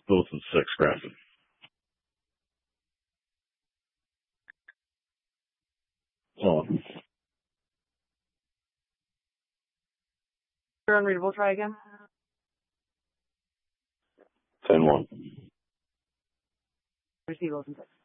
Wilson 6, Grafton. On. Unreadable, try again. 10-1. Receive Wilson 6.